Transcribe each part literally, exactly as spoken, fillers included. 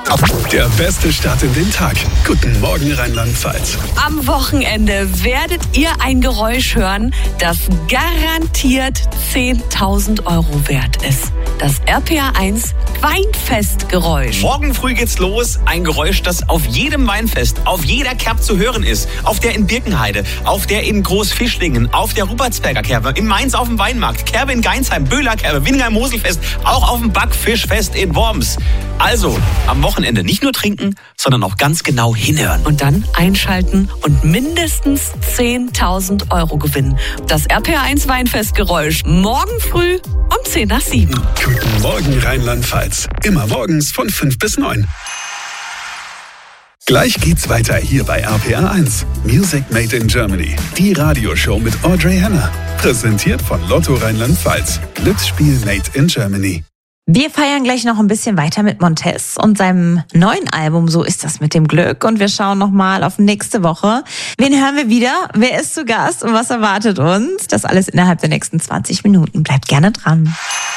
Der beste Start in den Tag. Guten Morgen Rheinland-Pfalz. Am Wochenende werdet ihr ein Geräusch hören, das garantiert zehntausend Euro wert ist. Das R P R eins Weinfestgeräusch. Morgen früh geht's los. Ein Geräusch, das auf jedem Weinfest, auf jeder Kerb zu hören ist. Auf der in Birkenheide, auf der in Großfischlingen, auf der Rupertsberger Kerbe, in Mainz auf dem Weinmarkt, Kerbe in Geinsheim, Böhler Kerbe, Wingheim-Moselfest, auch auf dem Backfischfest in Worms. Also, am Wochenende nicht nur trinken, sondern auch ganz genau hinhören. Und dann einschalten und mindestens zehntausend Euro gewinnen. Das R P R eins Weinfestgeräusch. Morgen früh um zehn nach sieben. Guten Morgen Rheinland-Pfalz. Immer morgens von fünf bis neun. Gleich geht's weiter hier bei R P R eins. Music Made in Germany. Die Radioshow mit Audrey Henner. Präsentiert von Lotto Rheinland-Pfalz. Glücksspiel Made in Germany. Wir feiern gleich noch ein bisschen weiter mit Montez und seinem neuen Album So ist das mit dem Glück. Und wir schauen nochmal auf nächste Woche. Wen hören wir wieder? Wer ist zu Gast und was erwartet uns? Das alles innerhalb der nächsten zwanzig Minuten. Bleibt gerne dran.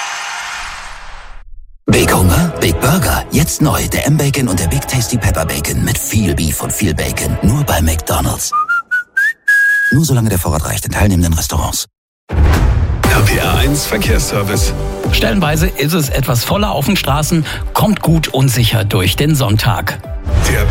Big Hunger, Big Burger. Jetzt neu der M-Bacon und der Big Tasty Pepper Bacon mit viel Beef und viel Bacon. Nur bei McDonald's. Nur solange der Vorrat reicht in teilnehmenden Restaurants. R P R eins Verkehrsservice. Stellenweise ist es etwas voller auf den Straßen, kommt gut und sicher durch den Sonntag.